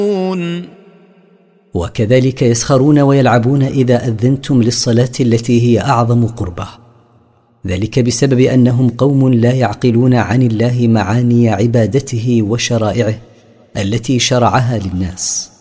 وكذلك يسخرون ويلعبون إذا أذنتم للصلاة التي هي أعظم قربة، ذلك بسبب أنهم قوم لا يعقلون عن الله معاني عبادته وشرائعه التي شرعها للناس.